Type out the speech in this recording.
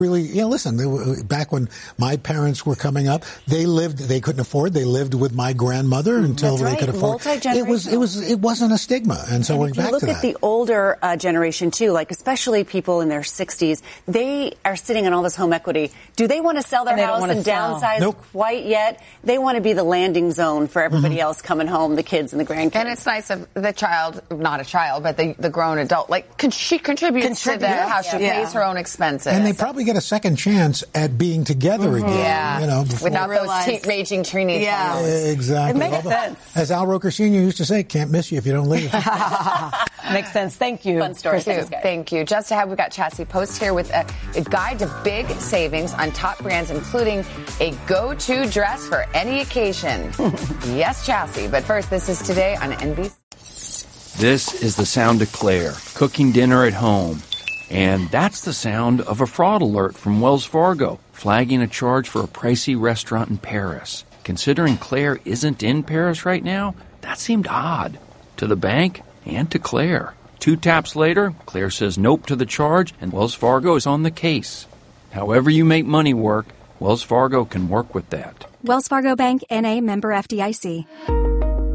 Really, listen, back when my parents were coming up, they couldn't afford, they lived with my grandmother until they could afford. It wasn't a stigma. And so we're back to that. If you look at the older generation too, like especially people in their 60s, they are sitting on all this home equity. Do they want to sell their house and downsize quite yet? They want to be the landing zone for everybody else coming home, the kids and the grandkids. And it's nice of the child, not a child, but the grown adult, she contributes to the house. She pays her own expenses. And they probably get a second chance at being together again. Yeah. Without those raging teenage hormones. Exactly. It makes sense. As Al Roker Sr. used to say, can't miss you if you don't leave. Makes sense. Thank you. Fun story. Thank you. Just ahead, we've got Chassie Post here with a guide to big savings on top brands, including a go-to dress for any occasion. Yes, Chassie. But first, this is Today on NBC. This is the sound of Claire, cooking dinner at home. And that's the sound of a fraud alert from Wells Fargo, flagging a charge for a pricey restaurant in Paris. Considering Claire isn't in Paris right now, that seemed odd to the bank and to Claire. 2 taps later, Claire says nope to the charge, and Wells Fargo is on the case. However you make money work, Wells Fargo can work with that. Wells Fargo Bank, N.A., member FDIC.